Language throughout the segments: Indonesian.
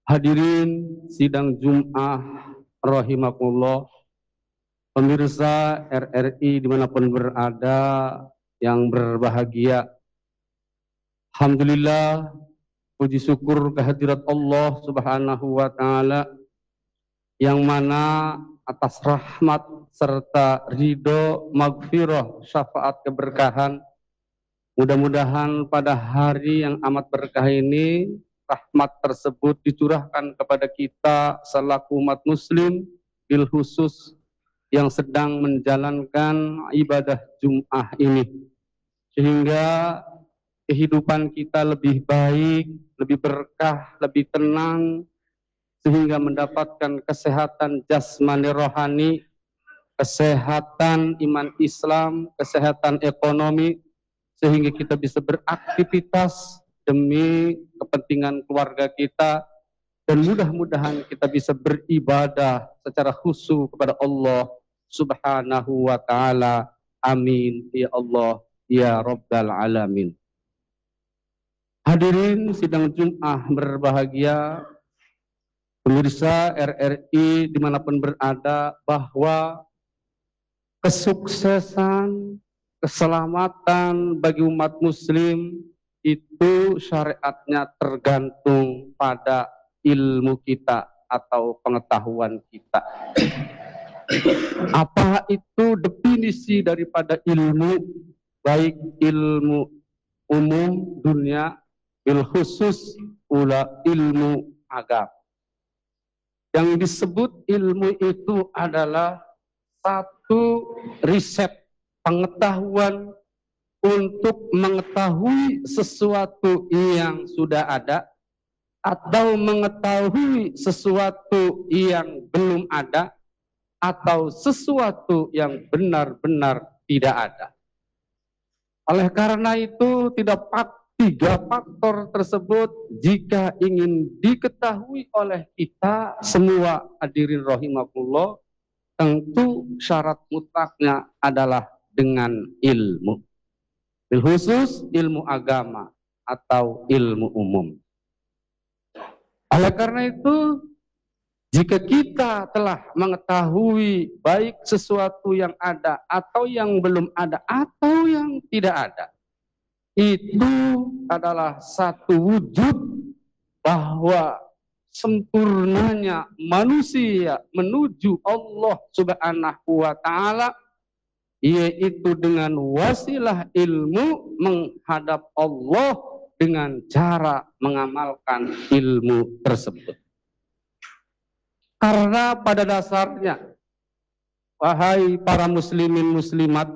Hadirin sidang Jum'ah rahimakumullah, pemirsa RRI dimanapun berada yang berbahagia. Alhamdulillah, puji syukur kehadirat Allah Subhanahu wa Ta'ala, yang mana atas rahmat serta ridho, maghfirah, syafaat, keberkahan, mudah-mudahan pada hari yang amat berkah ini rahmat tersebut dicurahkan kepada kita selaku umat muslim, bil khusus yang sedang menjalankan ibadah Jum'ah ini, sehingga kehidupan kita lebih baik, lebih berkah, lebih tenang, sehingga mendapatkan kesehatan jasmani rohani, kesehatan iman Islam, kesehatan ekonomi, sehingga kita bisa beraktivitas demi kepentingan keluarga kita, dan mudah-mudahan kita bisa beribadah secara khusyuk kepada Allah Subhanahu wa Ta'ala. Amin ya Allah ya Rabbal Alamin. Hadirin sidang Jum'ah berbahagia, pemirsa RRI dimanapun berada, bahwa kesuksesan, keselamatan bagi umat muslim itu syariatnya tergantung pada ilmu kita atau pengetahuan kita. Apa itu definisi daripada ilmu? Baik ilmu umum dunia, bil khusus pula ilmu agama. Yang disebut ilmu itu adalah satu riset, pengetahuan untuk mengetahui sesuatu yang sudah ada atau mengetahui sesuatu yang belum ada atau sesuatu yang benar-benar tidak ada. Oleh karena itu tiga faktor tersebut jika ingin diketahui oleh kita semua hadirin rahimakumullah, tentu syarat mutlaknya adalah dengan ilmu. Bil khusus ilmu agama atau ilmu umum. Oleh karena itu, jika kita telah mengetahui baik sesuatu yang ada atau yang belum ada atau yang tidak ada, itu adalah satu wujud bahwa sempurnanya manusia menuju Allah Subhanahu wa Ta'ala, yaitu dengan wasilah ilmu menghadap Allah dengan cara mengamalkan ilmu tersebut. Karena pada dasarnya, wahai para muslimin muslimat,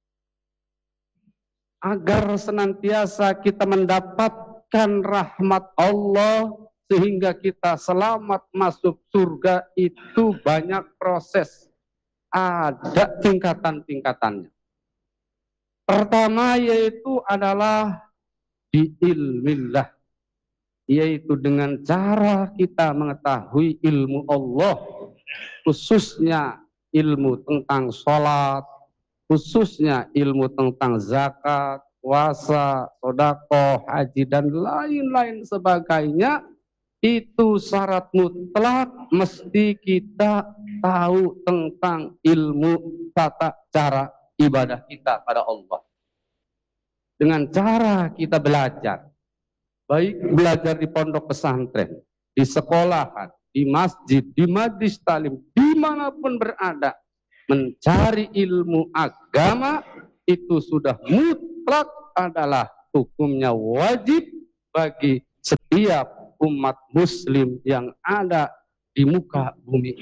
agar senantiasa kita mendapatkan rahmat Allah sehingga kita selamat masuk surga, itu banyak proses, ada tingkatan-tingkatannya. Pertama yaitu adalah di ilmillah, yaitu dengan cara kita mengetahui ilmu Allah, khususnya ilmu tentang sholat, khususnya ilmu tentang zakat, puasa, sedekah, haji, dan lain-lain sebagainya. Itu syarat mutlak mesti kita tahu tentang ilmu tata cara ibadah kita pada Allah. Dengan cara kita belajar, baik belajar di pondok pesantren, di sekolahan, di masjid, di majlis talim, dimanapun berada, mencari ilmu agama itu sudah mutlak adalah hukumnya wajib bagi setiap umat muslim yang ada di muka bumi.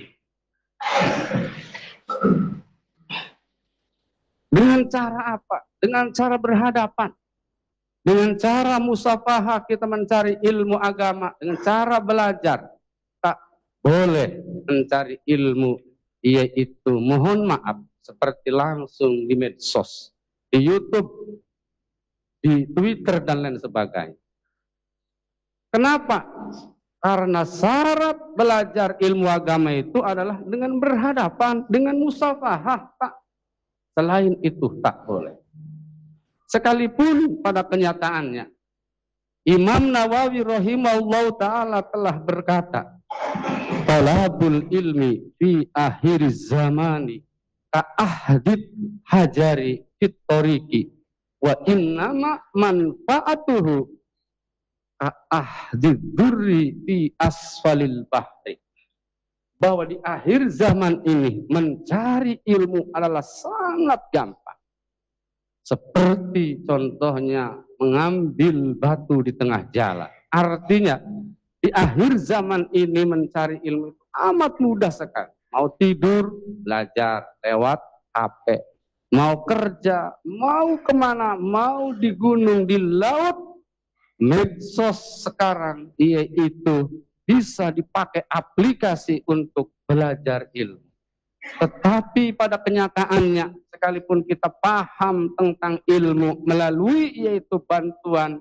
Dengan cara apa? Dengan cara berhadapan. Dengan cara musafahah kita mencari ilmu agama. Dengan cara belajar. Tak boleh mencari ilmu, yaitu mohon maaf, seperti langsung di medsos, di YouTube, di Twitter, dan lain sebagainya. Kenapa? Karena syarat belajar ilmu agama itu adalah dengan berhadapan, dengan musafahah. Tak. Selain itu tak boleh. Sekalipun pada kenyataannya Imam Nawawi rahimahullah ta'ala telah berkata, talabul ilmi fi akhir zamani ka'ahdid hajari fit tariqi wa innama manfaatuhu ka'ahdid durri fi asfalil bahri. Bahwa di akhir zaman ini mencari ilmu adalah sangat gampang. Seperti contohnya mengambil batu di tengah jalan. Artinya di akhir zaman ini mencari ilmu itu amat mudah sekali. Mau tidur, belajar lewat HP. Mau kerja, mau kemana, mau di gunung, di laut. Medsos sekarang yaitu bisa dipakai aplikasi untuk belajar ilmu. Tetapi pada kenyataannya, sekalipun kita paham tentang ilmu melalui yaitu bantuan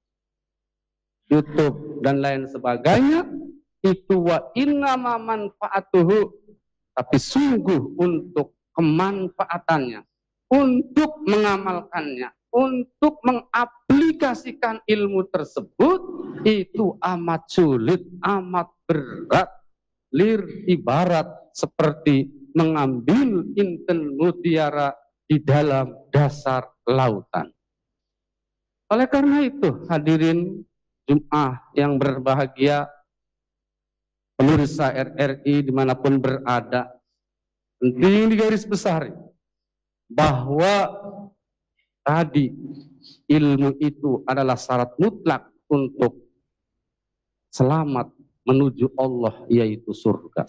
YouTube dan lain sebagainya, itu wa innama manfaatuhu, tapi sungguh untuk kemanfaatannya, untuk mengamalkannya, untuk mengaplikasikan ilmu tersebut, itu amat sulit, amat berat. Ibarat seperti mengambil inten mutiara di dalam dasar lautan. Oleh karena itu, hadirin Jum'ah yang berbahagia, pemirsa RRI dimanapun berada, penting digaris besar bahwa tadi ilmu itu adalah syarat mutlak untuk selamat menuju Allah, yaitu surga.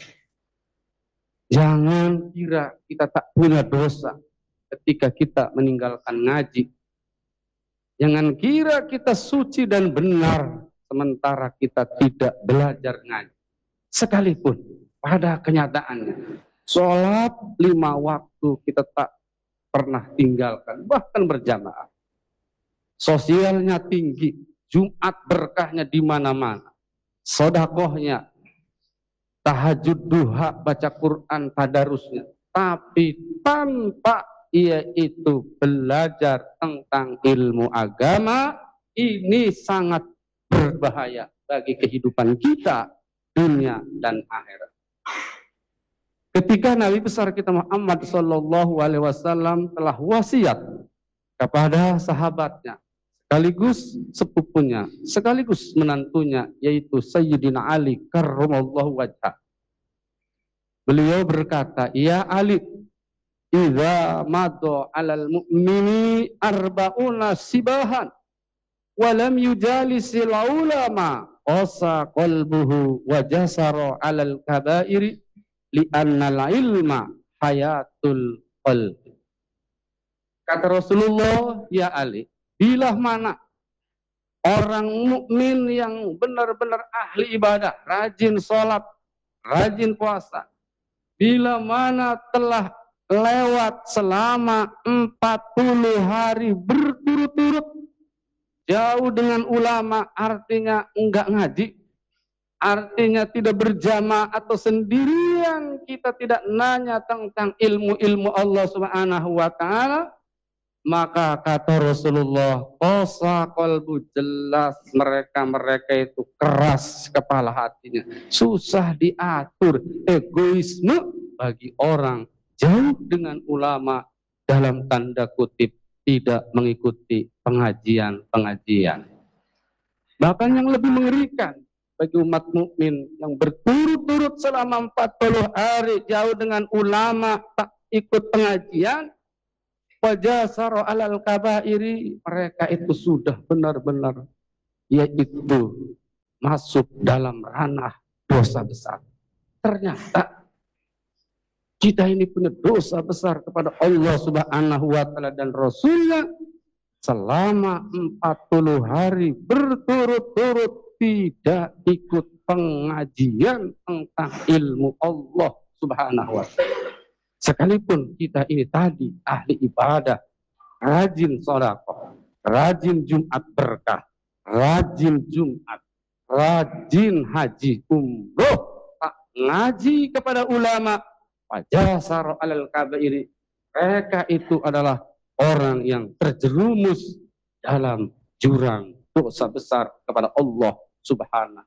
Jangan kira kita tak punya dosa ketika kita meninggalkan ngaji. Jangan kira kita suci dan benar sementara kita tidak belajar ngaji. Sekalipun pada kenyataannya sholat 5 waktu kita tak pernah tinggalkan, bahkan berjamaah. Sosialnya tinggi, Jumat berkahnya di mana-mana. Sodakohnya, tahajud duha, baca Quran, tadarusnya. Tapi tanpa ia itu belajar tentang ilmu agama, ini sangat berbahaya bagi kehidupan kita, dunia dan akhirat. Ketika Nabi besar kita Muhammad Sallallahu Alaihi Wasallam telah wasiat kepada sahabatnya, sekaligus sepupunya, sekaligus menantunya, yaitu Sayyidina Ali karramallahu wajhah. Beliau berkata, ya Ali, idza madha 'alal mu'mini arba'una sibahan wa lam yujalisil ulama qasa qalbuhu wa jasara 'alal kaba'iri li'annal ilma hayatul qalbi. Kata Rasulullah, ya Ali, bila mana orang mukmin yang benar-benar ahli ibadah, rajin sholat, rajin puasa, bila mana telah lewat selama 40 hari berturut-turut jauh dengan ulama, artinya enggak ngaji, artinya tidak berjamaah atau sendirian, kita tidak nanya tentang ilmu-ilmu Allah Subhanahu wa taala, maka kata Rasulullah, qasa qalbu, jelas mereka itu keras kepala hatinya, susah diatur, egoisme bagi orang jauh dengan ulama, dalam tanda kutip tidak mengikuti pengajian-pengajian. Bahkan yang lebih mengerikan bagi umat mukmin yang berturut-turut selama 40 hari jauh dengan ulama, tak ikut pengajian, wajasaro alal kabairi, mereka itu sudah benar-benar yaitu masuk dalam ranah dosa besar. Ternyata kita ini punya dosa besar kepada Allah Subhanahu wa taala dan Rasulnya selama 40 hari berturut-turut tidak ikut pengajian tentang ilmu Allah Subhanahu wa taala. Sekalipun kita ini tadi ahli ibadah, rajin sedekah, rajin Jumat berkah, rajin Jumat, rajin haji umroh, tak ngaji kepada ulama, wajasar alal kabairi, mereka itu adalah orang yang terjerumus dalam jurang dosa besar kepada Allah Subhanahu.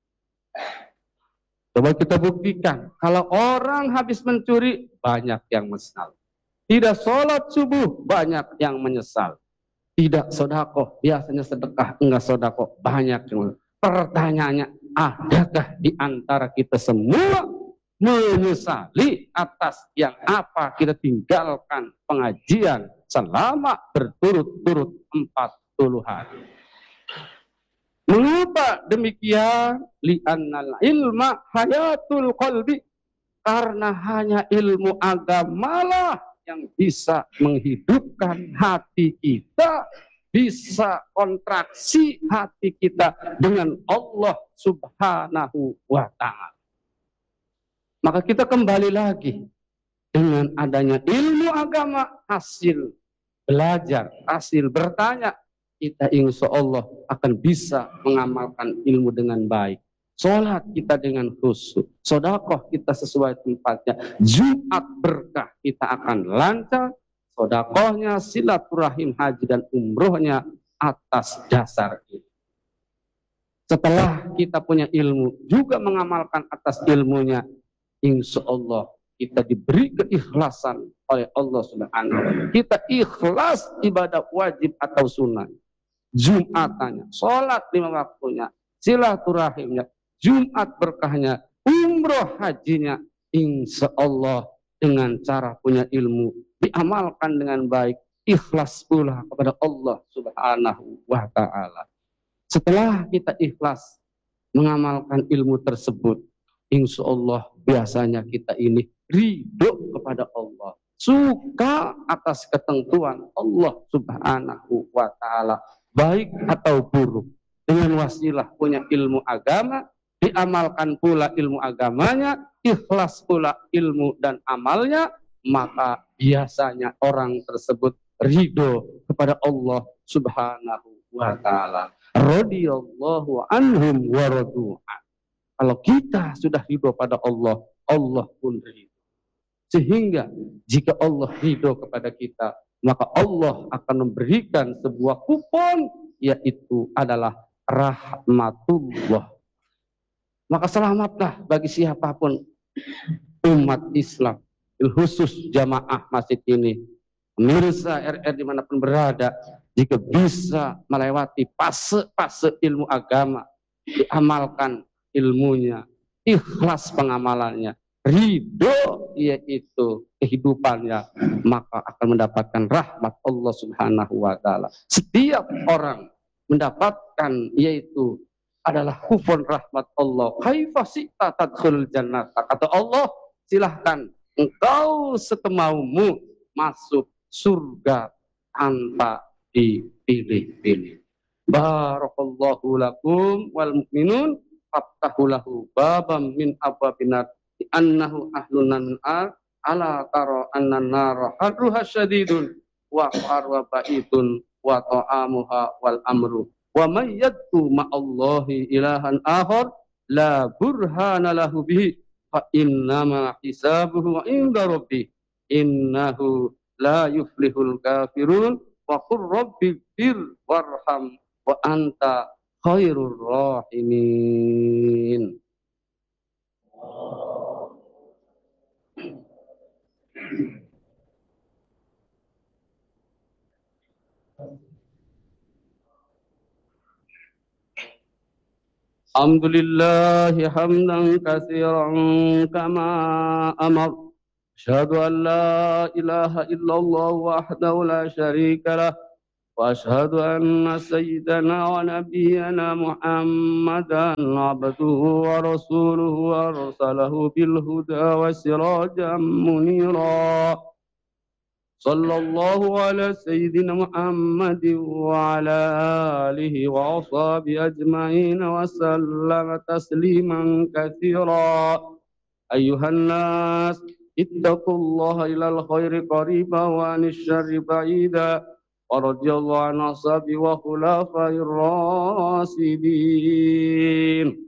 Coba kita buktikan, kalau orang habis mencuri, banyak yang menyesal. Tidak sholat subuh, banyak yang menyesal. Tidak sedekah, biasanya sedekah, enggak sedekah, banyak yang. Pertanyaannya, adakah di antara kita semua menyesali atas yang apa kita tinggalkan pengajian selama berturut-turut 40 hari? Mengapa demikian? Li'annal ilma hayatul qalbi. Karena hanya ilmu agamalah yang bisa menghidupkan hati kita, bisa kontraksi hati kita dengan Allah Subhanahu wa ta'ala. Maka kita kembali lagi dengan adanya ilmu agama, hasil belajar, hasil bertanya, kita insya Allah akan bisa mengamalkan ilmu dengan baik. Sholat kita dengan khusyuk, sedekah kita sesuai tempatnya, Jumat berkah kita akan lancar, sedekahnya, silaturahim, haji dan umrohnya atas dasar ini. Setelah kita punya ilmu, juga mengamalkan atas ilmunya, insya Allah kita diberi keikhlasan oleh Allah Subhanahu wa ta'ala. Kita ikhlas ibadah wajib atau sunnah. Jumatannya, sholat 5 waktunya, silaturahimnya, Jumat berkahnya, umroh hajinya, insya Allah dengan cara punya ilmu, diamalkan dengan baik, ikhlas pula kepada Allah Subhanahu wa ta'ala. Setelah kita ikhlas mengamalkan ilmu tersebut, insya Allah biasanya kita ini ridho kepada Allah, suka atas ketentuan Allah Subhanahu wa ta'ala, baik atau buruk. Dengan wasilah punya ilmu agama, diamalkan pula ilmu agamanya, ikhlas pula ilmu dan amalnya, maka biasanya orang tersebut ridho kepada Allah Subhanahu wa ta'ala. Radhiyallahu anhum wa radu'an. Kalau kita sudah ridho pada Allah, Allah pun ridho. Sehingga jika Allah ridho kepada kita, maka Allah akan memberikan sebuah kupon, yaitu adalah rahmatullah. Maka selamatlah bagi siapapun umat Islam, khusus jamaah masjid ini, pemirsa RR dimanapun berada, jika bisa melewati fase-fase ilmu agama, diamalkan ilmunya, ikhlas pengamalannya, ridho yaitu kehidupannya, maka akan mendapatkan rahmat Allah Subhanahu wa ta'ala. Setiap orang mendapatkan yaitu adalah kupon rahmat Allah. Kaifa syi'ta tadkhulul jannata. Kata Allah, silahkan engkau setemaumu masuk surga tanpa dipilih-pilih. Barakallahu lakum wal mu'minun faftahu lahu babam min abwabinar annahu ahlun nar ala tara anna nar harruha syadidun wa qarwa baitun wa ta'amuha wal amru wa may yad'u ma'allahi ilahan akhar la burhana lahu bihi fa innama hisabuhu inda rabbih innahu la yuflihul kafirun wa qur rabbi bir warham wa anta khairur rahimin. Alhamdulillah hamdan katsiran kama amar. Asyhadu an la ilaha illallah wahdahu la syarika lah. Wa asyhadu anna sayyidana wa nabiyyana Muhammadan abduhu wa rasuluhu arsalahu bil huda wa sirajan munira. Sallallahu ala sayyidina Muhammadin wa ala alihi wa ashabihi ajma'in wa sallama tasliman katsira. Ayuhan nas ittaqullaha ilal khairi qariba wa anish syarri ba'ida. Wa radhiyallahu an ashabi wa khulafair rasidin.